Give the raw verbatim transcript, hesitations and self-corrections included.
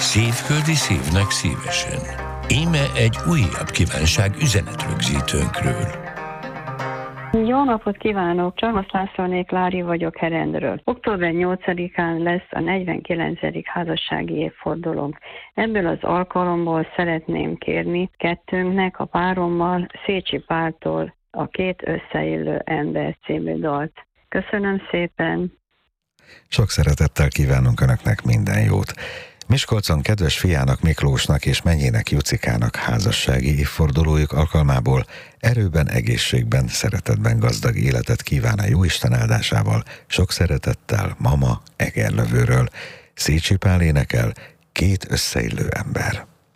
Szívföldi szívnek szívesen. Íme egy újabb kívánság üzenetrögzítőnkről. Jó napot kívánok! Csalmos Lászlóné Klári vagyok Herendről. október nyolcadikán lesz a negyvenkilencedik házassági évfordulónk. Ebből az alkalomból szeretném kérni kettőnknek, a párommal, Szécsi Páltól a Két összeillő ember című dalt. Köszönöm szépen! Sok szeretettel kívánunk Önöknek minden jót! Miskolcon kedves fiának Miklósnak és mennyének Jucikának házassági évfordulójuk alkalmából erőben, egészségben, szeretetben gazdag életet kíván a Jóisten áldásával, sok szeretettel mama Egerlövőről. Szécsi Pál énekel, Két összeillő ember.